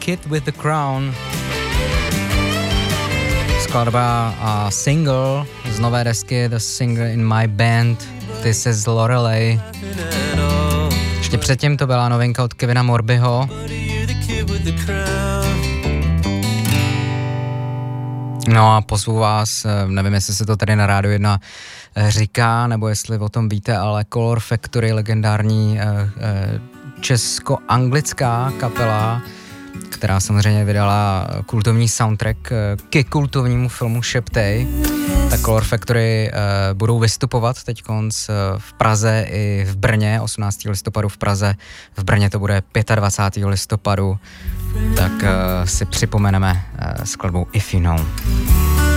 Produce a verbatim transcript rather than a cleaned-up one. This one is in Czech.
Kid with the Crown. Skladba a single z nové desky The Singer in My Band, This is Lorelei. Ještě předtím to byla novinka od Kevina Morbyho. No a pozvu vás, nevím, jestli se to tady na Rádiu jedna říká, nebo jestli o tom víte, ale Color Factory, legendární česko-anglická kapela, která samozřejmě vydala kultovní soundtrack ke kultovnímu filmu Šeptej. Tak Color Factory uh, budou vystupovat teďkonc v Praze i v Brně, osmnáctého listopadu v Praze, v Brně to bude dvacátého pátého listopadu, tak uh, si připomeneme uh, skladbou If You Know.